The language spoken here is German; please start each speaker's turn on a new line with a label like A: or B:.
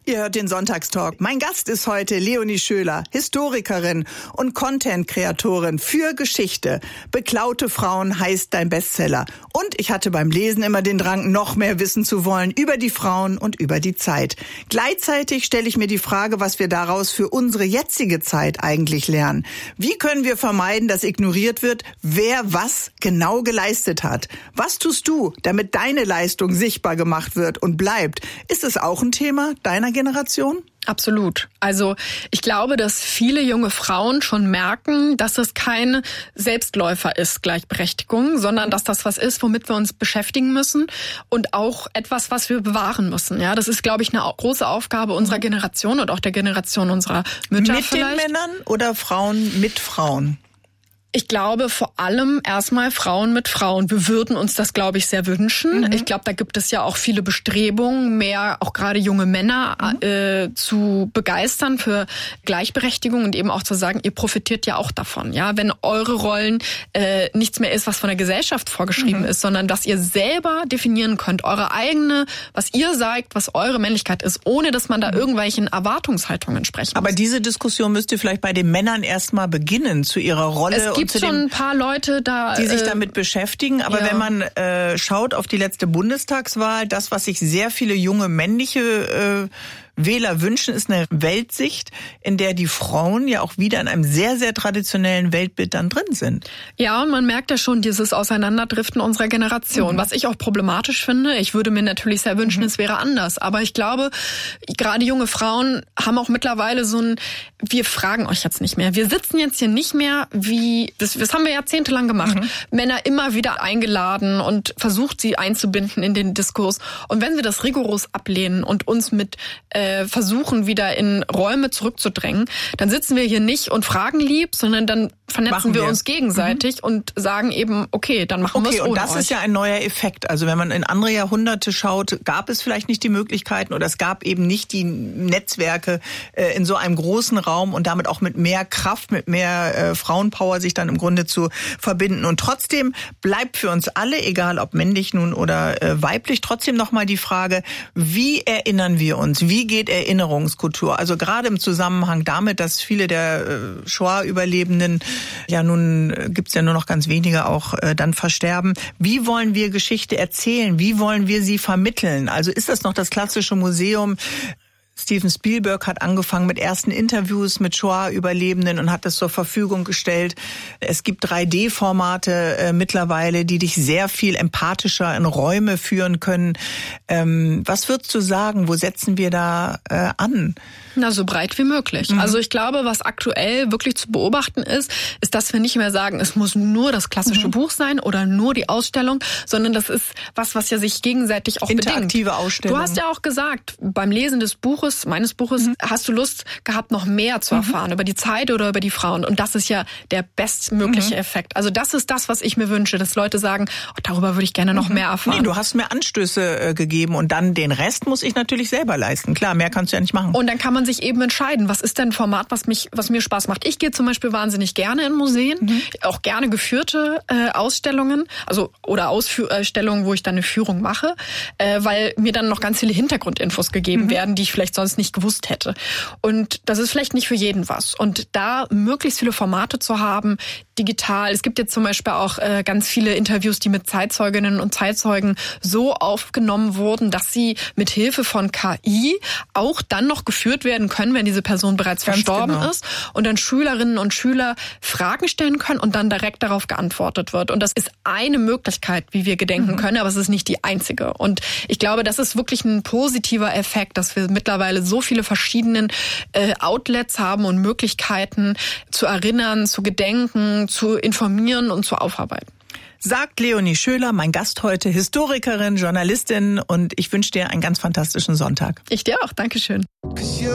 A: Ihr hört den Sonntagstalk. Mein Gast ist heute Leonie Schöler, Historikerin und Content-Kreatorin für Geschichte. Beklaute Frauen heißt dein Bestseller. Und ich hatte beim Lesen immer den Drang, noch mehr wissen zu wollen über die Frauen und über die Zeit. Gleichzeitig stelle ich mir die Frage, was wir daraus für unsere jetzige Zeit eigentlich lernen. Wie können wir vermeiden, dass ignoriert wird, wer was genau geleistet hat? Was tust du, damit deine Leistung sichtbar gemacht wird und bleibt? Ist es auch ein Thema deiner Generation?
B: Absolut. Also ich glaube, dass viele junge Frauen schon merken, dass es kein Selbstläufer ist, Gleichberechtigung, sondern dass das was ist, womit wir uns beschäftigen müssen und auch etwas, was wir bewahren müssen. Ja, das ist, glaube ich, eine große Aufgabe unserer Generation und auch der Generation unserer Mütter.
A: Mit vielleicht. Den Männern oder Frauen mit Frauen?
B: Ich glaube vor allem erstmal Frauen mit Frauen. Wir würden uns das, glaube ich, sehr wünschen. Ich glaube, da gibt es ja auch viele Bestrebungen, mehr auch gerade junge Männer zu begeistern für Gleichberechtigung und eben auch zu sagen, ihr profitiert ja auch davon. Ja, wenn eure Rollen nichts mehr ist, was von der Gesellschaft vorgeschrieben ist, sondern dass ihr selber definieren könnt, eure eigene, was ihr sagt, was eure Männlichkeit ist, ohne dass man da irgendwelchen Erwartungshaltungen entsprechen muss.
A: Aber diese Diskussion müsste vielleicht bei den Männern erstmal beginnen, zu ihrer Rolle.
B: Es gibt schon ein paar Leute da,
A: die sich damit beschäftigen. Aber wenn man schaut auf die letzte Bundestagswahl, das, was sich sehr viele junge männliche Wähler wünschen, ist eine Weltsicht, in der die Frauen ja auch wieder in einem sehr, sehr traditionellen Weltbild dann drin sind.
B: Ja, und man merkt ja schon dieses Auseinanderdriften unserer Generation, was ich auch problematisch finde. Ich würde mir natürlich sehr wünschen, es wäre anders. Aber ich glaube, gerade junge Frauen haben auch mittlerweile so ein, wir fragen euch jetzt nicht mehr. Wir sitzen jetzt hier nicht mehr wie, das haben wir jahrzehntelang gemacht. Männer immer wieder eingeladen und versucht, sie einzubinden in den Diskurs. Und wenn wir das rigoros ablehnen und uns mit versuchen, wieder in Räume zurückzudrängen, dann sitzen wir hier nicht und fragen lieb, sondern dann vernetzen wir uns gegenseitig und sagen eben, okay, dann machen wir es ohne
A: und das
B: euch.
A: Ist ja ein neuer Effekt. Also wenn man in andere Jahrhunderte schaut, gab es vielleicht nicht die Möglichkeiten oder es gab eben nicht die Netzwerke in so einem großen Raum und damit auch mit mehr Kraft, mit mehr Frauenpower sich dann im Grunde zu verbinden. Und trotzdem bleibt für uns alle, egal ob männlich nun oder weiblich, trotzdem nochmal die Frage, wie erinnern wir uns? Wie geht Erinnerungskultur? Also gerade im Zusammenhang damit, dass viele der Shoah-Überlebenden, ja nun gibt's ja nur noch ganz wenige auch dann versterben. Wie wollen wir Geschichte erzählen? Wie wollen wir sie vermitteln? Also ist das noch das klassische Museum? Steven Spielberg hat angefangen mit ersten Interviews mit Shoah-Überlebenden und hat das zur Verfügung gestellt. Es gibt 3D-Formate mittlerweile, die dich sehr viel empathischer in Räume führen können. Was würdest du sagen? Wo setzen wir da an?
B: Na, so breit wie möglich. Also ich glaube, was aktuell wirklich zu beobachten ist, dass wir nicht mehr sagen, es muss nur das klassische Buch sein oder nur die Ausstellung, sondern das ist was ja sich gegenseitig auch
A: interaktive
B: bedingt.
A: Ausstellung.
B: Du hast ja auch gesagt, beim Lesen des Buches, meines Buches, hast du Lust gehabt, noch mehr zu erfahren über die Zeit oder über die Frauen. Und das ist ja der bestmögliche Effekt. Also das ist das, was ich mir wünsche, dass Leute sagen, oh, darüber würde ich gerne noch mehr erfahren.
A: Nee, du hast mir Anstöße gegeben und dann den Rest muss ich natürlich selber leisten. Klar, mehr kannst du ja nicht machen.
B: Und dann kann man sich eben entscheiden, was ist denn ein Format, was mir Spaß macht. Ich gehe zum Beispiel wahnsinnig gerne in Museen, auch gerne geführte Ausstellungen, also oder Ausstellungen, wo ich dann eine Führung mache, weil mir dann noch ganz viele Hintergrundinfos gegeben werden, die ich vielleicht sonst nicht gewusst hätte. Und das ist vielleicht nicht für jeden was. Und da möglichst viele Formate zu haben, digital. Es gibt jetzt zum Beispiel auch ganz viele Interviews, die mit Zeitzeuginnen und Zeitzeugen so aufgenommen wurden, dass sie mit Hilfe von KI auch dann noch geführt werden können, wenn diese Person bereits verstorben ist und dann Schülerinnen und Schüler Fragen stellen können und dann direkt darauf geantwortet wird. Und das ist eine Möglichkeit, wie wir gedenken können, aber es ist nicht die einzige. Und ich glaube, das ist wirklich ein positiver Effekt, dass wir mittlerweile so viele verschiedene Outlets haben und Möglichkeiten zu erinnern, zu gedenken, zu informieren und zu aufarbeiten.
A: Sagt Leonie Schöler, mein Gast heute, Historikerin, Journalistin, und ich wünsche dir einen ganz fantastischen Sonntag.
B: Ich dir auch, Dankeschön.